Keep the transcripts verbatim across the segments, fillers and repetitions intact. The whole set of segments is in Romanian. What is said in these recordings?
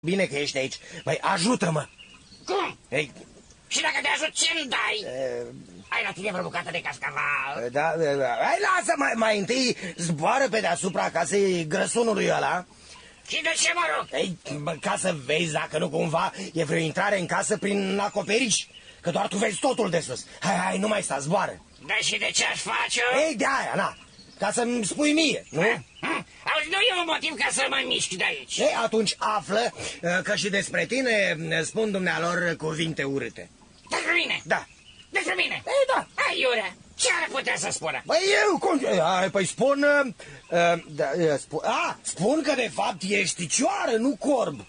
Bine că ești aici. Băi, ajută-mă! Cum? Ei, Și dacă te ajut, ce-mi dai? e, Ai la tine vreo bucată de cascaval? da, da, da. Hai, lasă, mai, mai întâi zboară pe deasupra casei grăsunului ăla. Și de ce mă rog? Ei, bă, ca să vezi dacă nu cumva e vreo intrare în casă prin acoperiș. Că doar tu vezi totul de sus. Hai, hai, nu mai sta, zboară. Da, și de ce aș face-o? Ei, de aia, na. Ca să-mi spui mie, nu? Hm? Auzi, nu e un motiv ca să mă mișc de aici. Ei, atunci află că și despre tine spun dumnealor cuvinte urâte. Despre mine? Da. Despre mine? Ei, da. Hai, Iurea, ce ar putea să spună? Băi, eu, cum... Ai, păi spun... Uh, da, uh, spun... A, spun că de fapt ești cioară, nu corb.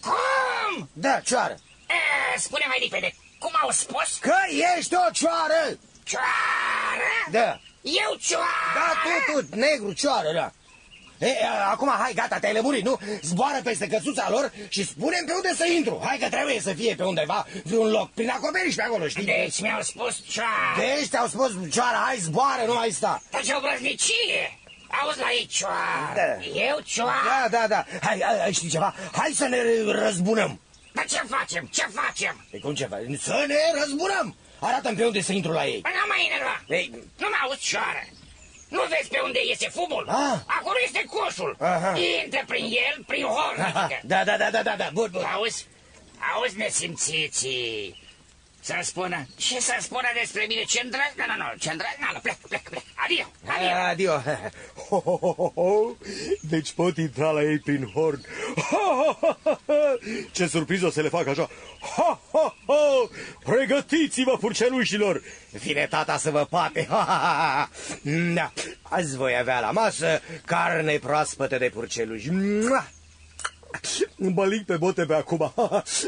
Cum? Da, cioară. E, spune mai repede, cum au spus? Că ești o cioară. Cioară? Da. Eu cioară? Da, tu, tu, negru, cioară, da. E, acum, hai, gata, te-ai lămurit, nu? Zboară peste căsuța lor și spune-mi pe unde să intru. Hai că trebuie să fie pe undeva, vreun loc, prin acoperiș pe acolo, știi? Deci mi-au spus cioară. Deci te-au spus, cioară, hai, zboară, nu mai sta. Dar ce obrăznicie! Auzi la ei cioară. Da. Eu cioară? Da, da, da. Hai, hai, știi ceva? Hai să ne răzbunăm. Dar ce facem? Ce facem? E cum ceva? Să ne răzbunăm. Arată-mi pe unde să intru la ei. Păi n-am mai enerva. Ei. Nu mă auzi cioară. Nu vezi pe unde iese fumul? Ah. Acolo este coșul. Aha. Intră prin el, prin horn. Adică. Da, da, da, da, da, da, bun, bun. Auzi? Auzi, nesimțiții. Să-mi spună. Ce să spună despre mine? Ce îndrăznă? Nu, nu, ce îndrăznă? Plec, plec, plec. Adio, adio. Adio. Ho, ho, ho, ho, ho. Deci pot intra la ei prin horn. Ho, ho, ho, ho. Ce surpriză o să le fac așa. Ho, ho, ho. Pregătiți-vă, purcelușilor. Vine tata să vă pape. Ha, ha, ha. Da. Azi voi avea la masă carne proaspătă de purceluși. Bălic pe bote pe acum.